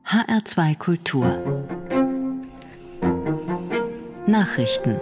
HR2 Kultur Nachrichten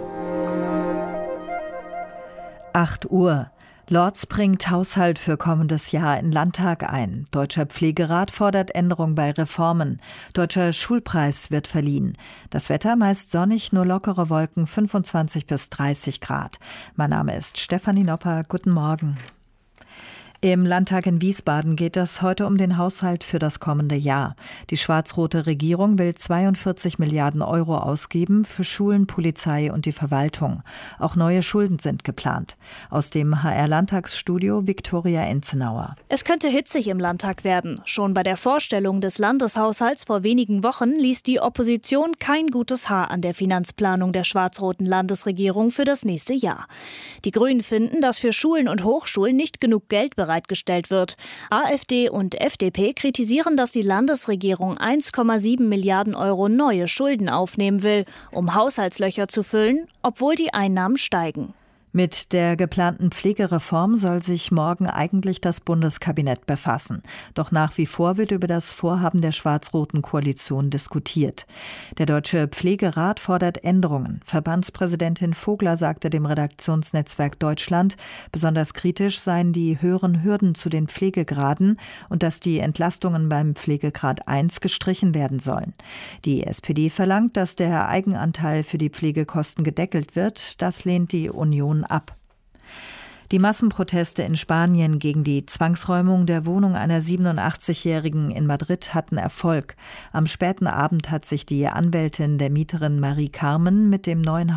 8 Uhr. Lorz bringt Haushalt für kommendes Jahr in Landtag ein. Deutscher Pflegerat fordert Änderung bei Reformen. Deutscher Schulpreis wird verliehen. Das Wetter meist sonnig, nur lockere Wolken, 25 bis 30 Grad. Mein Name ist Stefanie Nopper. Guten Morgen. Im Landtag in Wiesbaden geht es heute um den Haushalt für das kommende Jahr. Die schwarz-rote Regierung will 42 Milliarden Euro ausgeben für Schulen, Polizei und die Verwaltung. Auch neue Schulden sind geplant. Aus dem HR-Landtagsstudio Viktoria Enzenauer. Es könnte hitzig im Landtag werden. Schon bei der Vorstellung des Landeshaushalts vor wenigen Wochen ließ die Opposition kein gutes Haar an der Finanzplanung der schwarz-roten Landesregierung für das nächste Jahr. Die Grünen finden, dass für Schulen und Hochschulen nicht genug Geld bereitgestellt wird. AfD und FDP kritisieren, dass die Landesregierung 1,7 Milliarden Euro neue Schulden aufnehmen will, um Haushaltslöcher zu füllen, obwohl die Einnahmen steigen. Mit der geplanten Pflegereform soll sich morgen eigentlich das Bundeskabinett befassen. Doch nach wie vor wird über das Vorhaben der schwarz-roten Koalition diskutiert. Der Deutsche Pflegerat fordert Änderungen. Verbandspräsidentin Vogler sagte dem Redaktionsnetzwerk Deutschland, besonders kritisch seien die höheren Hürden zu den Pflegegraden und dass die Entlastungen beim Pflegegrad 1 gestrichen werden sollen. Die SPD verlangt, dass der Eigenanteil für die Pflegekosten gedeckelt wird. Das lehnt die Union ab. Die Massenproteste in Spanien gegen die Zwangsräumung der Wohnung einer 87-Jährigen in Madrid hatten Erfolg. Am späten Abend hat sich die Anwältin der Mieterin Marie Carmen mit dem neuen